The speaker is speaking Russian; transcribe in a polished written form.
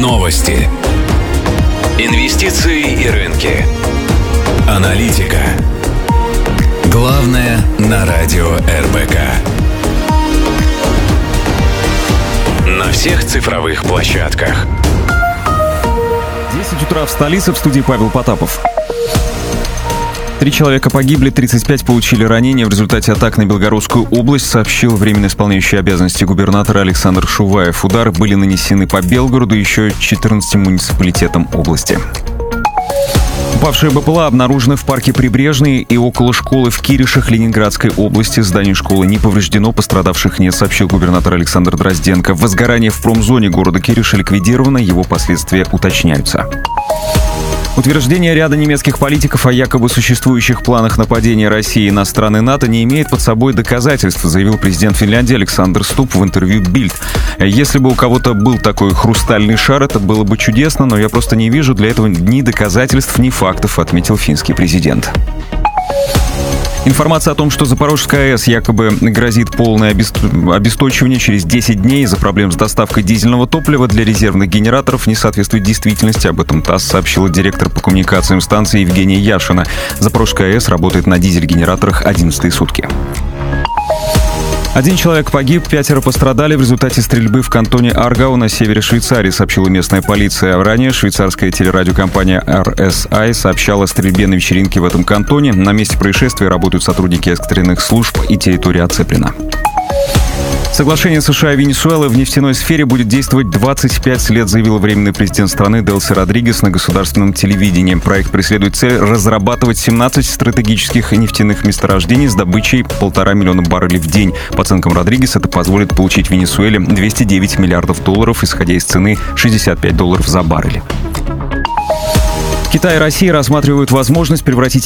Новости. Инвестиции и рынки. Аналитика. Главное на радио РБК. На всех цифровых площадках. 10 утра в столице, в студии Павел Потапов. 3 человека погибли, 35 получили ранения в результате атак на Белгородскую область, сообщил временно исполняющий обязанности губернатора Александр Шуваев. Удары были нанесены по Белгороду и еще 14 муниципалитетам области. Упавшие БПЛА обнаружены в парке Прибрежный и около школы в Киришах Ленинградской области. Здание школы не повреждено, пострадавших нет, сообщил губернатор Александр Дрозденко. Возгорание в промзоне города Кириши ликвидировано, его последствия уточняются. Утверждение ряда немецких политиков о якобы существующих планах нападения России на страны НАТО не имеет под собой доказательств, заявил президент Финляндии Александр Ступп в интервью «Бильд». Если бы у кого-то был такой хрустальный шар, это было бы чудесно, но я просто не вижу для этого ни доказательств, ни фактов, отметил финский президент. Информация о том, что Запорожская АЭС якобы грозит полное обесточивание через 10 дней из-за проблем с доставкой дизельного топлива для резервных генераторов, не соответствует действительности. Об этом ТАСС сообщила директор по коммуникациям станции Евгения Яшина. Запорожская АЭС работает на дизель-генераторах 11-е сутки. 1 человек погиб, 5 пострадали в результате стрельбы в кантоне Аргау на севере Швейцарии, сообщила местная полиция. Ранее швейцарская телерадиокомпания RSI сообщала о стрельбе на вечеринке в этом кантоне. На месте происшествия работают сотрудники экстренных служб, и территория оцеплена. Соглашение США и Венесуэлы в нефтяной сфере будет действовать 25 лет, заявил временный президент страны Делси Родригес на государственном телевидении. Проект преследует цель разрабатывать 17 стратегических нефтяных месторождений с добычей 1,5 миллиона баррелей в день. По оценкам Родригес, это позволит получить Венесуэле $209 миллиардов, исходя из цены $65 за баррель. Китай и Россия рассматривают возможность превратить